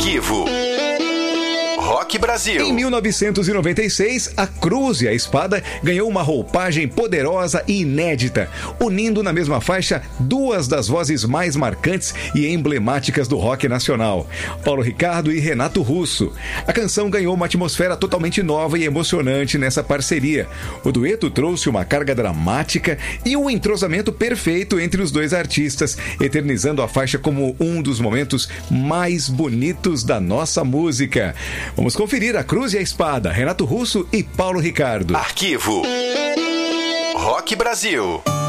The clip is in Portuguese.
Arquivo Rock Brasil. Em 1996, a Cruz e a Espada ganhou uma roupagem poderosa e inédita, unindo na mesma faixa duas das vozes mais marcantes e emblemáticas do rock nacional, Paulo Ricardo e Renato Russo. A canção ganhou uma atmosfera totalmente nova e emocionante nessa parceria. O dueto trouxe uma carga dramática e um entrosamento perfeito entre os dois artistas, eternizando a faixa como um dos momentos mais bonitos da nossa música. Vamos conferir a Cruz e a Espada, Renato Russo e Paulo Ricardo. Arquivo Rock Brasil.